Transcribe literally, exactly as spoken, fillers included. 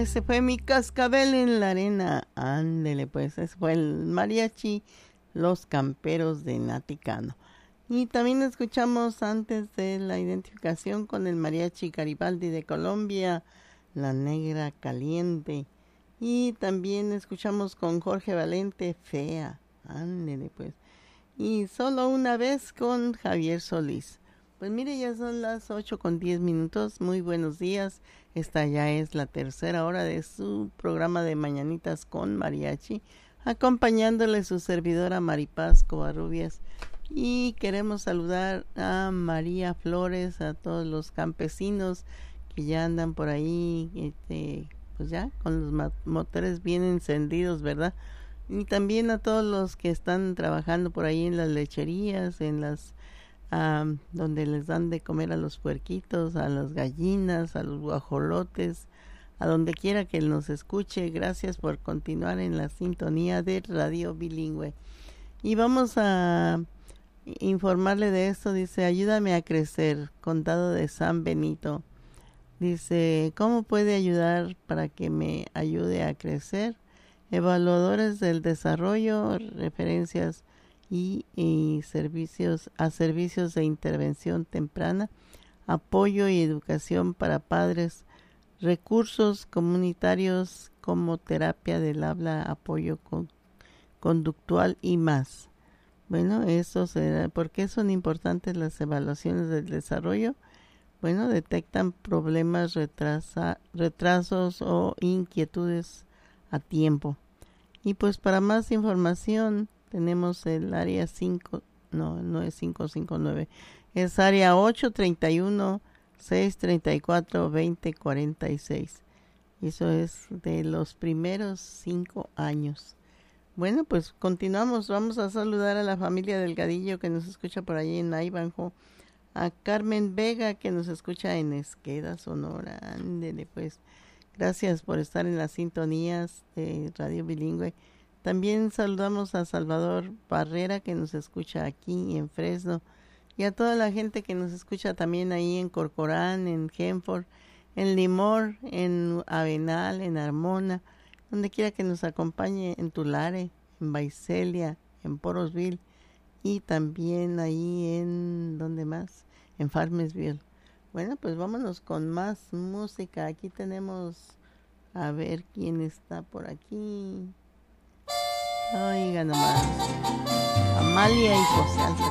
ese fue mi cascabel en la arena. Ándele, pues, ese fue el mariachi Los Camperos de Nati Cano. Y también escuchamos antes de la identificación con el mariachi Garibaldi de Colombia, La Negra Caliente. Y también escuchamos con Jorge Valente, Fea. Ándele, pues. Y Solo una vez con Javier Solís. Pues mire, ya son las ocho con diez minutos. Muy buenos días. Esta ya es la tercera hora de su programa de Mañanitas con Mariachi, acompañándole su servidora Maripaz Covarrubias. Y queremos saludar a María Flores, a todos los campesinos que ya andan por ahí, este, pues ya con los motores bien encendidos, ¿verdad? Y también a todos los que están trabajando por ahí en las lecherías, en las Um, donde les dan de comer a los puerquitos, a las gallinas, a los guajolotes, a donde quiera que nos escuche. Gracias por continuar en la sintonía de Radio Bilingüe. Y vamos a informarle de esto. Dice, ayúdame a crecer, Condado de San Benito. Dice, ¿cómo puede ayudar para que me ayude a crecer? Evaluadores del desarrollo, referencias Y, y servicios a servicios de intervención temprana, apoyo y educación para padres, recursos comunitarios como terapia del habla, apoyo con, conductual y más. Bueno, eso será. ¿Por qué son importantes las evaluaciones del desarrollo? Bueno, detectan problemas, retrasa, retrasos o inquietudes a tiempo. Y pues para más información tenemos el área cinco, no, no es cinco cinco nueve, es área ocho treinta y uno, seiscientos treinta y cuatro, veinte cuarenta y seis. Eso es de los primeros cinco años. Bueno, pues continuamos. Vamos a saludar a la familia Delgadillo que nos escucha por allí en Naibanjo, a Carmen Vega que nos escucha en Esqueda, Sonora. Ándele, pues. Gracias por estar en las sintonías de Radio Bilingüe. También saludamos a Salvador Barrera que nos escucha aquí en Fresno y a toda la gente que nos escucha también ahí en Corcorán, en Genford, en Limor, en Avenal, en Armona, donde quiera que nos acompañe, en Tulare, en Vaiselia, en Porosville y también ahí en, ¿dónde más? En Farmersville. Bueno, pues vámonos con más música. Aquí tenemos, a ver quién está por aquí. Oiga nomás, Amalia y José Alfredo.